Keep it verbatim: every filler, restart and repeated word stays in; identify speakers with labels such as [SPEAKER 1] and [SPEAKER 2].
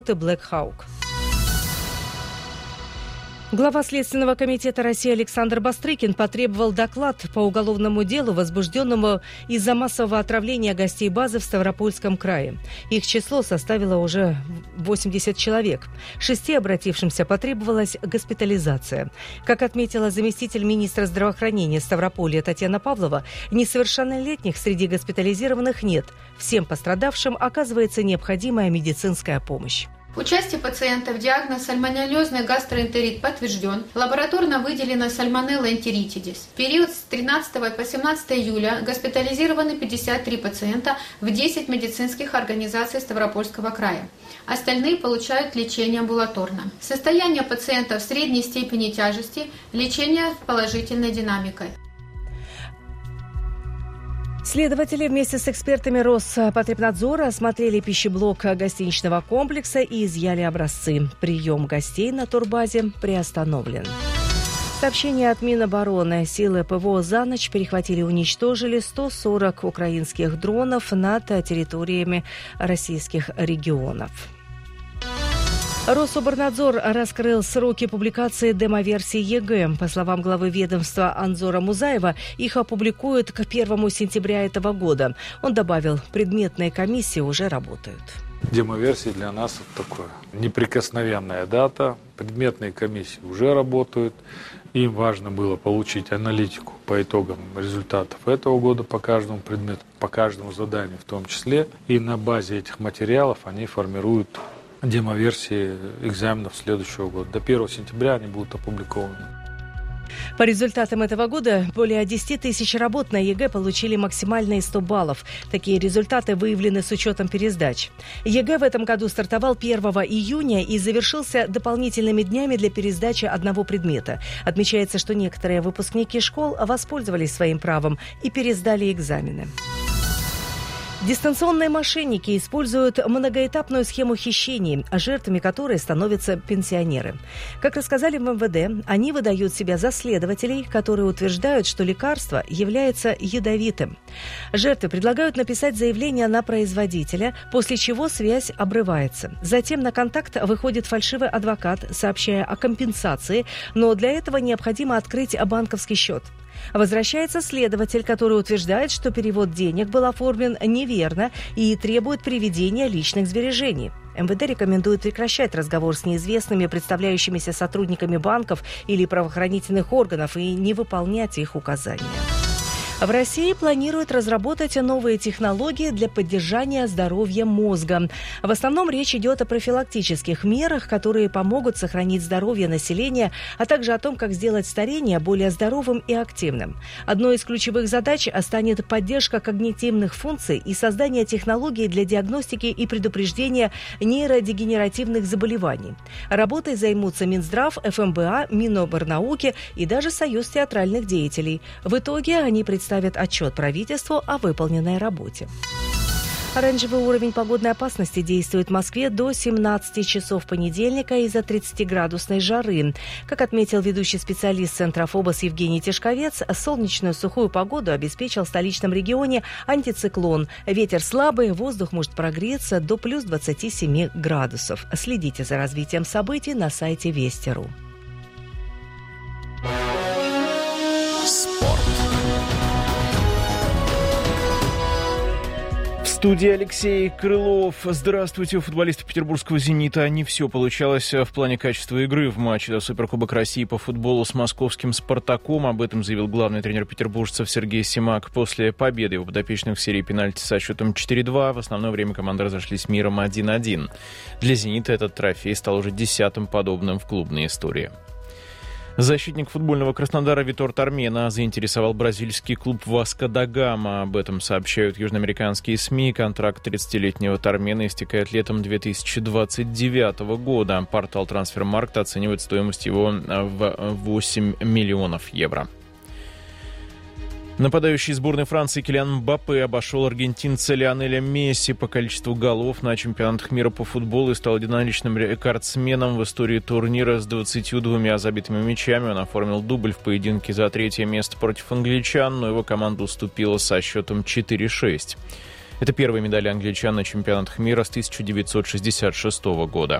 [SPEAKER 1] Black Hawk. Глава Следственного комитета России Александр Бастрыкин потребовал доклад по уголовному делу, возбужденному из-за массового отравления гостей базы в Ставропольском крае. Их число составило уже восемьдесят человек. Шести обратившимся потребовалась госпитализация. Как отметила заместитель министра здравоохранения Ставрополья Татьяна Павлова, несовершеннолетних среди госпитализированных нет. Всем пострадавшим оказывается необходимая медицинская помощь.
[SPEAKER 2] У части пациентов диагноз сальмонеллезный гастроэнтерит подтвержден. Лабораторно выделена сальмонелла энтеритидис. В период с тринадцатого по семнадцатое июля госпитализированы пятьдесят три пациента в десять медицинских организаций Ставропольского края. Остальные получают лечение амбулаторно. Состояние пациентов средней степени тяжести, лечение с положительной динамикой.
[SPEAKER 1] Следователи вместе с экспертами Роспотребнадзора осмотрели пищеблок гостиничного комплекса и изъяли образцы. Прием гостей на турбазе приостановлен. Сообщение от Минобороны. Силы ПВО за ночь перехватили и уничтожили сто сорок украинских дронов над территориями российских регионов. Рособорнадзор раскрыл сроки публикации демо-версии ЕГЭ. По словам главы ведомства Анзора Музаева, их опубликуют к первому сентября этого года. Он добавил, предметные комиссии уже работают.
[SPEAKER 3] Демо-версии для нас это такое неприкосновенная дата. Предметные комиссии уже работают. Им важно было получить аналитику по итогам результатов этого года по каждому предмету, по каждому заданию в том числе. И на базе этих материалов они формируют демо-версии экзаменов следующего года. До первого сентября они будут опубликованы.
[SPEAKER 1] По результатам этого года более десять тысяч работ на ЕГЭ получили максимальные сто баллов. Такие результаты выявлены с учетом пересдач. ЕГЭ в этом году стартовал первого июня и завершился дополнительными днями для пересдачи одного предмета. Отмечается, что некоторые выпускники школ воспользовались своим правом и пересдали экзамены. Дистанционные мошенники используют многоэтапную схему хищений, жертвами которой становятся пенсионеры. Как рассказали в МВД, они выдают себя за следователей, которые утверждают, что лекарство является ядовитым. Жертвы предлагают написать заявление на производителя, после чего связь обрывается. Затем на контакт выходит фальшивый адвокат, сообщая о компенсации, но для этого необходимо открыть банковский счет. Возвращается следователь, который утверждает, что перевод денег был оформлен неверно и требует приведения личных сбережений. МВД рекомендует прекращать разговор с неизвестными, представляющимися сотрудниками банков или правоохранительных органов, и не выполнять их указания. В России планируют разработать новые технологии для поддержания здоровья мозга. В основном речь идет о профилактических мерах, которые помогут сохранить здоровье населения, а также о том, как сделать старение более здоровым и активным. Одной из ключевых задач станет поддержка когнитивных функций и создание технологий для диагностики и предупреждения нейродегенеративных заболеваний. Работой займутся Минздрав, эф эм бэ а, Миноборнауки и даже Союз театральных деятелей. В итоге они представят ставят отчет правительству о выполненной работе. Оранжевый уровень погодной опасности действует в Москве до семнадцати часов понедельника из-за тридцатиградусной жары. Как отметил ведущий специалист Центра ФОБОС Евгений Тишковец, солнечную сухую погоду обеспечил в столичном регионе антициклон. Ветер слабый, воздух может прогреться до плюс двадцати семи градусов. Следите за развитием событий на сайте Вести точка ру.
[SPEAKER 4] В студии Алексей Крылов. Здравствуйте. У футболистов петербургского «Зенита» не все получалось в плане качества игры в матче за Суперкубок России по футболу с московским «Спартаком». Об этом заявил главный тренер петербуржцев Сергей Симак после победы его подопечных в серии пенальти со счетом четыре-два. В основное время команды разошлись миром один-один. Для «Зенита» этот трофей стал уже десятым подобным в клубной истории. Защитник футбольного Краснодара Витор Тормена заинтересовал бразильский клуб «Васко да Гама». Об этом сообщают южноамериканские СМИ. Контракт тридцатилетнего Тормена истекает летом две тысячи двадцать девятого года. Портал «Трансфермаркт» оценивает стоимость его в восемь миллионов евро. Нападающий сборной Франции Килиан Мбаппе обошел аргентинца Лионеля Месси по количеству голов на чемпионатах мира по футболу и стал единоличным рекордсменом в истории турнира с двадцатью двумя забитыми мячами. Он оформил дубль в поединке за третье место против англичан, но его команда уступила со счетом четыре-шесть. Это первые медали англичан на чемпионатах мира с тысяча девятьсот шестьдесят шестого года.